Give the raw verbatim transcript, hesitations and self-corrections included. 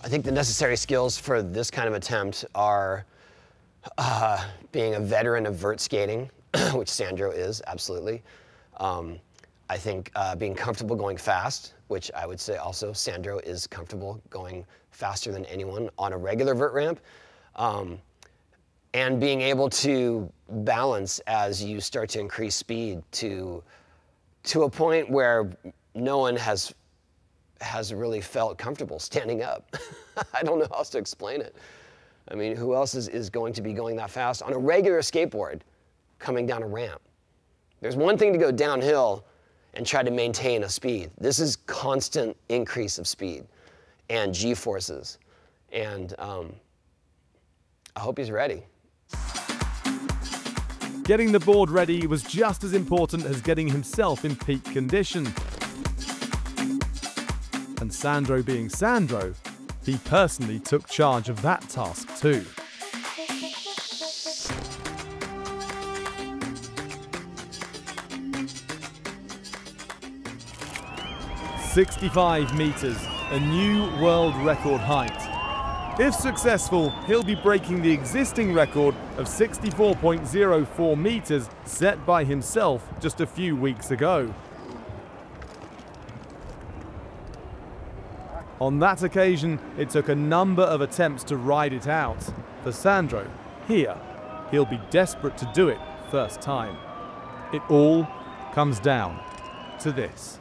I think the necessary skills for this kind of attempt are uh, being a veteran of vert skating, which Sandro is, absolutely. Um, I think uh, being comfortable going fast, which I would say also Sandro is comfortable going faster than anyone on a regular vert ramp. Um, and being able to balance as you start to increase speed to, to a point where no one has has really felt comfortable standing up. I don't know how else to explain it. I mean, who else is, is going to be going that fast on a regular skateboard coming down a ramp? There's one thing to go downhill and try to maintain a speed. This is constant increase of speed and G-forces. And um, I hope he's ready. Getting the board ready was just as important as getting himself in peak condition. And Sandro being Sandro, he personally took charge of that task too. sixty-five meters, a new world record height. If successful, he'll be breaking the existing record of sixty-four point zero four meters set by himself just a few weeks ago. On that occasion, it took a number of attempts to ride it out. For Sandro, here, he'll be desperate to do it first time. It all comes down to this.